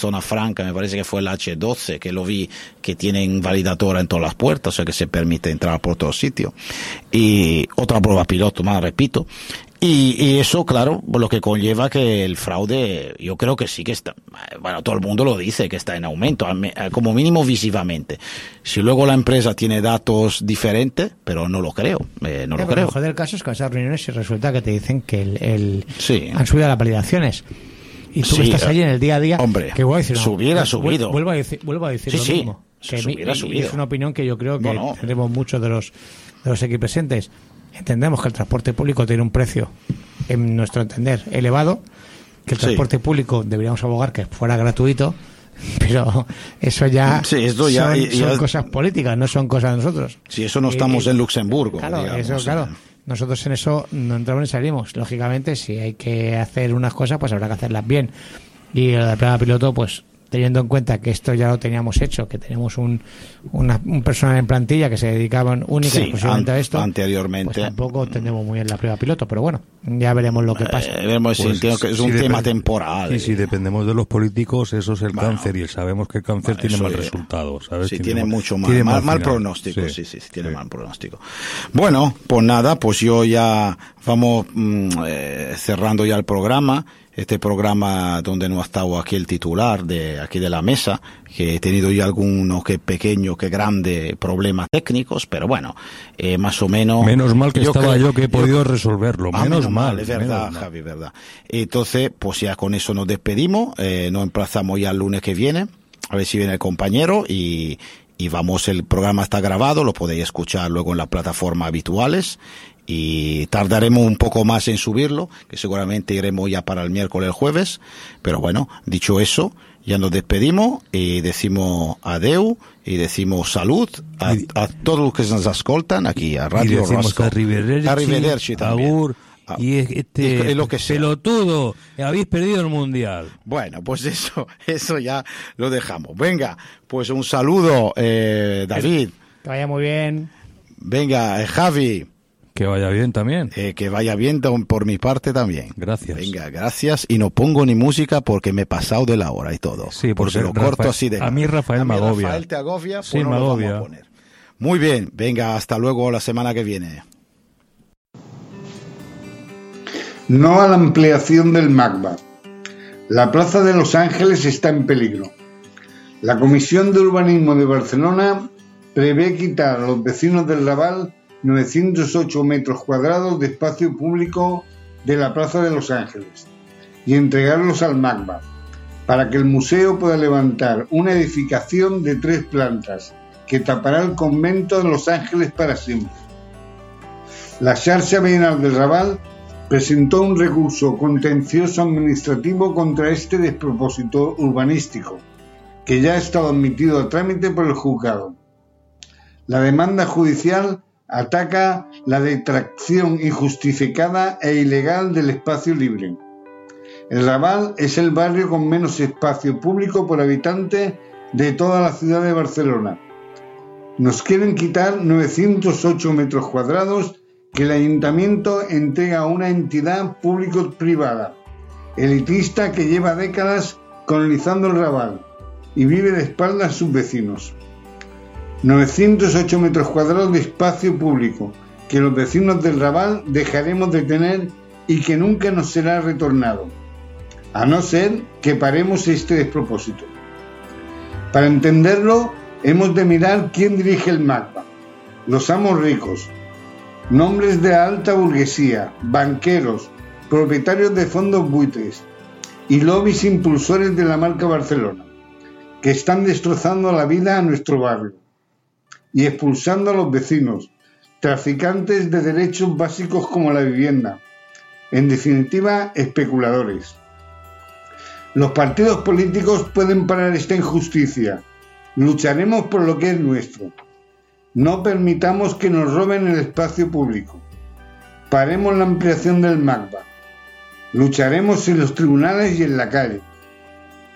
zona franca, me parece que fue el H12, que lo vi, que tienen validadora en todas las puertas, o sea que se permite entrar por todos sitios. Y otra prueba piloto más, repito. Y eso, claro, lo que conlleva que el fraude, yo creo que sí que está, bueno, todo el mundo lo dice, que está en aumento, como mínimo visivamente. Si luego la empresa tiene datos diferentes, pero no lo creo, no lo creo. Lo mejor del caso es que en esas reuniones resulta que te dicen que sí, han subido las validaciones. Y tú que estás allí en el día a día, hombre, que voy a decir, hubiera subido. Vuelvo a decir lo mismo. Que hubiera subido. Y es una opinión que yo creo que tenemos muchos de los aquí presentes. Entendemos que el transporte público tiene un precio, en nuestro entender, elevado, que el transporte público deberíamos abogar que fuera gratuito, pero eso ya, son cosas políticas, no son cosas de nosotros. Si eso no estamos en Luxemburgo. Claro, digamos, eso, claro. Nosotros en eso no entramos ni salimos. Lógicamente, si hay que hacer unas cosas, pues habrá que hacerlas bien. Y la prueba piloto, pues teniendo en cuenta que esto ya lo teníamos hecho, que tenemos un personal en plantilla que se dedicaban única y exclusivamente a esto, anteriormente, pues tampoco tenemos muy bien la prueba piloto, pero bueno, ya veremos lo que pasa. Veremos pues, que es un tema temporal. Y si dependemos de los políticos, eso es el cáncer, y sabemos que el cáncer tiene mal resultado, ¿sabes? Sí, tiene mucho mal pronóstico, sí, tiene mal pronóstico. Bueno, pues nada, pues yo ya vamos cerrando ya el programa. Este programa donde no ha estado aquí el titular de aquí de la mesa, que he tenido yo algunos que pequeños que grandes problemas técnicos, pero bueno, más o menos. Menos mal que yo que he podido resolverlo. Menos mal, es verdad, Javi, verdad. Entonces, pues ya con eso nos despedimos, nos emplazamos ya el lunes que viene, a ver si viene el compañero y vamos, el programa está grabado, lo podéis escuchar luego en las plataformas habituales. Y tardaremos un poco más en subirlo, que seguramente iremos ya para el miércoles, el jueves, pero bueno, dicho eso, ya nos despedimos y decimos adeu y decimos salud a todos los que nos escoltan aquí a Radio Rosco. Y decimos arrivederci también. Agur, y es lo que sea. Pelotudo, habéis perdido el mundial. Bueno, pues eso ya lo dejamos. Venga, pues un saludo, David. Que vaya muy bien. Venga, Javi. Que vaya bien también. Que vaya bien por mi parte también. Gracias. Venga, gracias. Y no pongo ni música porque me he pasado de la hora y todo. Sí, porque lo corto así de... A mí Rafael me agobia. Rafael te agobia, pues sí, no me lo agobia. vamos a poner. Muy bien, venga, hasta luego la semana que viene. No a la ampliación del MACBA. La Plaza de Los Ángeles está en peligro. La Comisión de Urbanismo de Barcelona prevé quitar a los vecinos del Raval 908 metros cuadrados de espacio público de la Plaza de Los Ángeles y entregarlos al MACBA para que el museo pueda levantar una edificación de 3 plantas que tapará el convento de Los Ángeles para siempre. La Xarxa Veïnal del Raval presentó un recurso contencioso administrativo contra este despropósito urbanístico, que ya ha estado admitido a trámite por el juzgado. La demanda judicial ataca la detracción injustificada e ilegal del espacio libre. El Raval es el barrio con menos espacio público por habitante de toda la ciudad de Barcelona. Nos quieren quitar 908 metros cuadrados que el ayuntamiento entrega a una entidad público-privada, elitista, que lleva décadas colonizando el Raval y vive de espaldas a sus vecinos. 908 metros cuadrados de espacio público que los vecinos del Raval dejaremos de tener y que nunca nos será retornado, a no ser que paremos este despropósito. Para entenderlo, hemos de mirar quién dirige el MACBA. Los amos ricos, nombres de alta burguesía, banqueros, propietarios de fondos buitres y lobbies impulsores de la marca Barcelona, que están destrozando la vida a nuestro barrio y expulsando a los vecinos, traficantes de derechos básicos como la vivienda, en definitiva, especuladores. Los partidos políticos pueden parar esta injusticia. Lucharemos por lo que es nuestro. No permitamos que nos roben el espacio público. Paremos la ampliación del MACBA. Lucharemos en los tribunales y en la calle.